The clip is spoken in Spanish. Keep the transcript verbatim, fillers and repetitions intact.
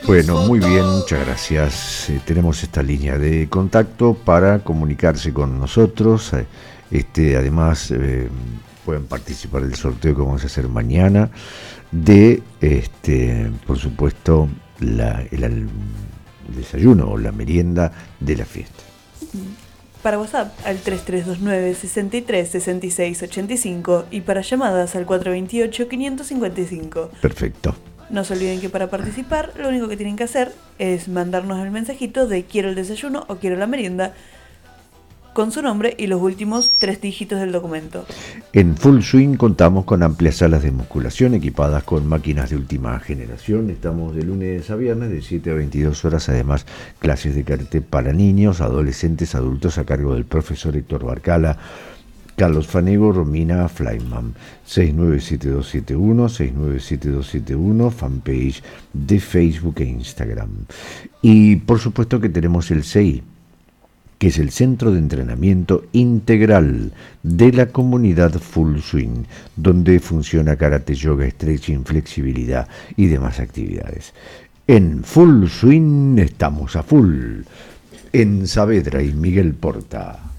Bueno, muy bien, muchas gracias. Eh, tenemos esta línea de contacto para comunicarse con nosotros. Eh, este, además, eh, pueden participar del sorteo que vamos a hacer mañana de, este, por supuesto, la, el, el desayuno o la merienda de la fiesta. Para WhatsApp al tres tres dos nueve, sesenta y tres, sesenta y seis, ochenta y cinco y para llamadas al cuatro dos ocho, quinientos cincuenta y cinco. Perfecto. No se olviden que para participar lo único que tienen que hacer es mandarnos el mensajito de quiero el desayuno o quiero la merienda con su nombre y los últimos tres dígitos del documento. En Full Swing contamos con amplias salas de musculación equipadas con máquinas de última generación. Estamos de lunes a viernes de siete a veintidós horas. Además, clases de karate para niños, adolescentes, adultos a cargo del profesor Héctor Barcala, Carlos Fanego, Romina Flyman. seis nueve siete dos siete uno, seis nueve siete dos siete uno, fanpage de Facebook e Instagram. Y por supuesto que tenemos el C I, que es el Centro de Entrenamiento Integral de la Comunidad Full Swing, donde funciona karate, yoga, stretching, flexibilidad y demás actividades. En Full Swing estamos a full. En Saavedra y Miguel Porta.